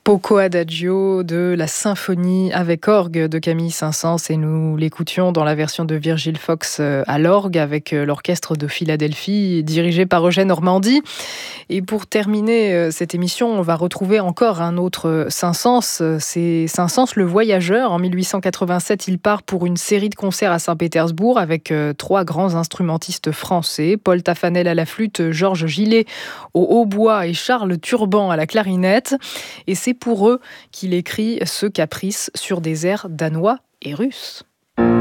Poco Adagio de la symphonie avec orgue de Camille Saint-Saëns, et nous l'écoutions dans la version de Virgil Fox à l'orgue avec l'orchestre de Philadelphie dirigé par Eugène Ormandy. Et pour terminer cette émission, on va retrouver encore un autre Saint-Saëns, c'est Saint-Saëns le voyageur. En 1887, il part pour une série de concerts à Saint-Pétersbourg avec trois grands instrumentistes français, Paul Taffanel à la flûte, Georges Gillet au hautbois et Charles Turban à la clarinette. Et c'est pour eux qu'il écrit ce caprice sur des airs danois et russes.